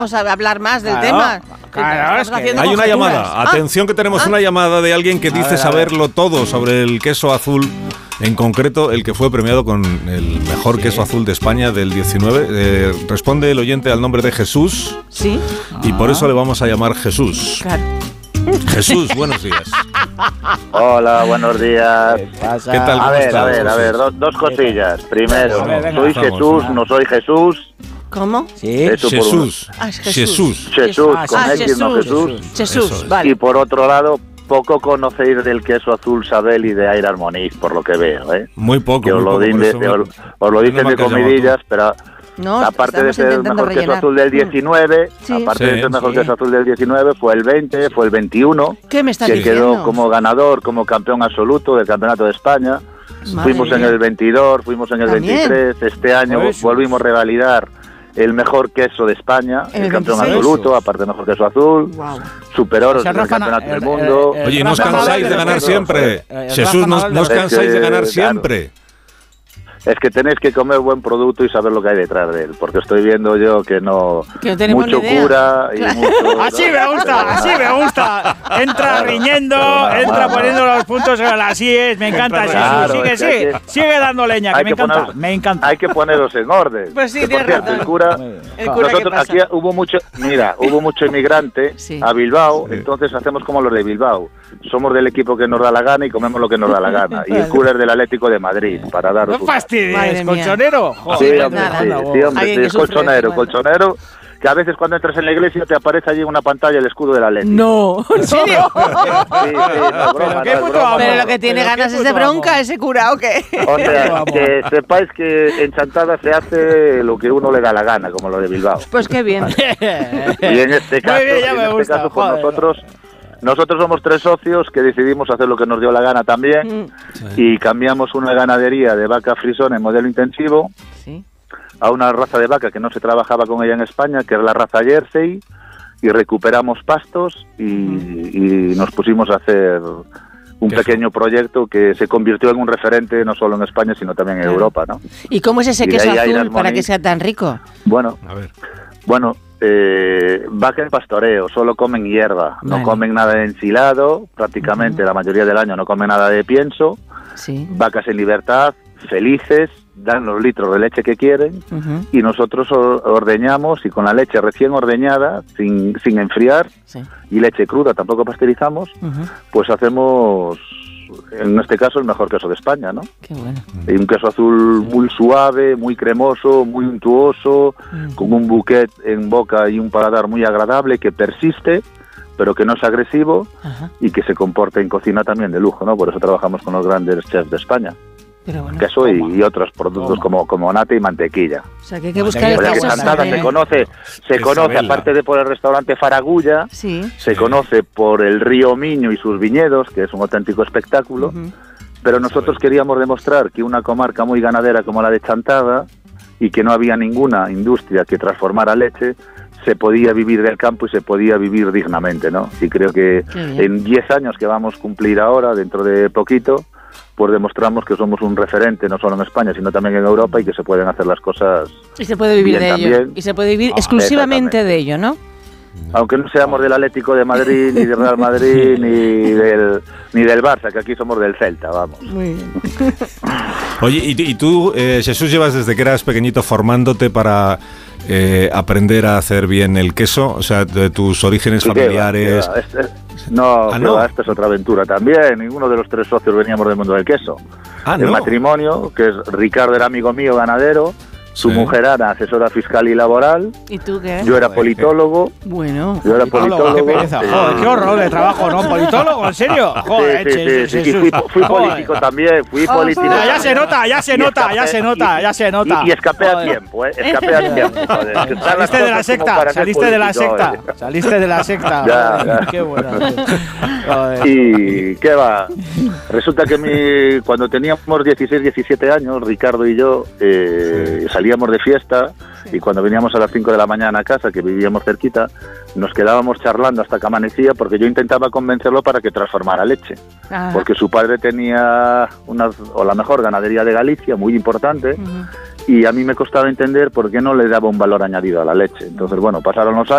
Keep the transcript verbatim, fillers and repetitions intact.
Vamos a hablar más del claro, tema. Claro, es que haciendo hay una llamada. Ah, Atención que tenemos ah, una llamada de alguien que a dice ver, a saberlo todo sobre el queso azul. En concreto, el que fue premiado con el mejor Sí. queso azul de España del diecinueve. Eh, responde el oyente al nombre de Jesús. Sí, Y por eso le vamos a llamar Jesús. claro. Jesús, buenos días. Hola, buenos días. ¿Qué pasa? ¿Qué tal? A ¿Cómo ver, estás, a ver, a ver, Jesús? dos, dos cosillas. Primero, A ver, venga, soy vamos, Jesús, venga. no soy Jesús. ¿Cómo? Sí. Eso por uno. Jesús. Ah, es Jesús. Jesús. Jesús, Ah, con Ah, X, no Jesús. Jesús, Eso es. vale. Y por otro lado, poco conocéis del queso azul Sabel y de Aire Harmonique, por lo que veo, ¿eh? Muy poco. Que os muy lo, poco, din por de, eso me- os, os lo dicen menos mal de que has llamado comidillas, tú. pero No, aparte de estamos ser el intentando mejor queso rellenar. azul del diecinueve, Sí. aparte Sí, de ser el mejor sí. queso azul del diecinueve, fue el veinte, fue el veintiuno, ¿Qué me estás que diciendo? quedó como ganador, como campeón absoluto del Campeonato de España. Madre Fuimos en mía. el veintidós, fuimos en el También. veintitrés, este año Eso. volvimos a revalidar el mejor queso de España, ¿En el, el campeón veintiséis? absoluto, aparte mejor queso azul, Wow. superoros O sea, del Rafa campeonato Na- del el- mundo. el- el- Oye, no os Rafa cansáis Nadal de del ganar queso. siempre. Eh, eh, Jesús, Rafa no, Nadal no os del queso. cansáis de ganar Es que, claro. siempre. Es que tenéis que comer buen producto y saber lo que hay detrás de él, porque estoy viendo yo que no... Que no tenemos mucho ni idea. cura y Claro. mucho... Así me gusta, así me gusta. Entra Claro. riñendo, Claro. entra poniendo los puntos en las síes. Me encanta, Claro, Jesús. Sigue, es que hay sigue, que- sigue dando leña, que hay me que encanta, poner- me encanta. Hay que poneros en orden. Pues sí, Que, por tienes cierto, razón. el cura... El cura, ¿qué Nosotros pasa? aquí hubo mucho, mira, hubo mucho inmigrante Sí. a Bilbao, Sí. entonces hacemos como los de Bilbao. Somos del equipo que nos da la gana y comemos lo que nos da la gana. Y el cura es del Atlético de Madrid, para daros No una. fastidies, Madre mía. colchonero. Sí, Joder, hombre, nada. sí, anda, sí, vos. hombre, Alguien sí, que es sufre, colchonero, bueno. colchonero, que a veces cuando entras en la iglesia te aparece allí en una pantalla el escudo del Atlético. No, ¿en serio? Sí, sí, no es broma, qué no es puto broma. amo. Pero lo que tiene Pero qué ganas es de puto bronca amo. ese cura, ¿o qué? O sea, Vamos. que sepáis que en Chantada se hace lo que uno le da la gana, como lo de Bilbao. Pues qué bien. Y en este caso, Muy bien, ya en me este gusta, caso pues joder. nosotros, nosotros somos tres socios que decidimos hacer lo que nos dio la gana también Mm, y cambiamos una ganadería de vaca frisón en modelo intensivo Sí. a una raza de vaca que no se trabajaba con ella en España, que es la raza Jersey, y recuperamos pastos y, y nos pusimos a hacer un Qué pequeño proyecto que se convirtió en un referente no solo en España, sino también en Claro. Europa, ¿no? ¿Y cómo es ese Y de queso ahí hay azul las para que moniz- sea tan rico? Bueno, A ver. bueno, eh, vaca en pastoreo, solo comen hierba, Vale. no comen nada de ensilado, prácticamente la mayoría del año no comen nada de pienso, Sí. vacas en libertad, felices, dan los litros de leche que quieren Ujú, y nosotros or- ordeñamos y con la leche recién ordeñada, sin, sin enfriar, sí. y leche cruda, tampoco pasteurizamos, Ujú, pues hacemos, en este caso, el mejor queso de España, ¿no? Qué bueno. Y un queso azul muy suave, muy cremoso, muy untuoso, Mm. con un bouquet en boca y un paladar muy agradable que persiste, pero que no es agresivo Ajá. y que se comporta en cocina también de lujo, ¿no? Por eso trabajamos con los grandes chefs de España. Pero bueno. Queso y, Toma. y otros productos Toma. como, como nata y mantequilla. O sea, que hay que Madre buscar mía, el O sea que queso Chantada Sabel. se conoce, se Que conoce Isabela. aparte de por el restaurante Faragulla, Sí. se conoce por el río Miño y sus viñedos, que es un auténtico espectáculo, Ujú. pero nosotros queríamos demostrar que una comarca muy ganadera como la de Chantada y que no había ninguna industria que transformara leche, se podía vivir del campo y se podía vivir dignamente, ¿no? Y creo que Qué bien. en diez años que vamos a cumplir ahora, dentro de poquito, pues demostramos que somos un referente no solo en España, sino también en Europa y que se pueden hacer las cosas, Y se puede vivir Bien, de ello. también. Y se puede vivir Ah, exclusivamente exactamente. de ello, ¿no? aunque no seamos del Atlético de Madrid, ni del Real Madrid, ni del, ni del Barça, que aquí somos del Celta, vamos. Muy bien. Oye, y, y tú, eh, Jesús, llevas desde que eras pequeñito formándote para eh, aprender a hacer bien el queso, o sea, de tus orígenes ¿Y qué va? familiares. ¿Qué va? Este- no, Ah, ¿qué no. va? Esta es otra aventura también. Ninguno de los tres socios veníamos del mundo del queso. Ah, El no. matrimonio, que es Ricardo era amigo mío, ganadero, su Sí. mujer era asesora fiscal y laboral, ¿Y tú qué? yo era Joder, politólogo, Bueno. yo era Politólogo, politólogo. qué pereza. eh, Joder, qué horror de trabajo, ¿no? Politólogo, ¿en serio? Joder, sí, sí, sí, sí, Jesús. y fui, fui Joder. político también, fui Oh, político. joder. Ya, ya se nota, ya se Y nota, escapé- ya se nota, y- ya se nota. Y, y escapé a Joder. tiempo, ¿eh? Escapé a tiempo, joder. Que están las Saliste de la cosas como secta, para ser saliste de la político, secta, eh. saliste de la secta. Ya, Joder, ya. qué bueno. Joder. Y qué va, resulta que mi, cuando teníamos dieciséis, diecisiete años, Ricardo y yo eh, salíamos de fiesta y cuando veníamos a las cinco de la mañana a casa, que vivíamos cerquita, nos quedábamos charlando hasta que amanecía porque yo intentaba convencerlo para que transformara leche, Ajá. porque su padre tenía una, o la mejor ganadería de Galicia, muy importante, Ujú. y a mí me costaba entender por qué no le daba un valor añadido a la leche. Entonces, bueno, pasaron los años.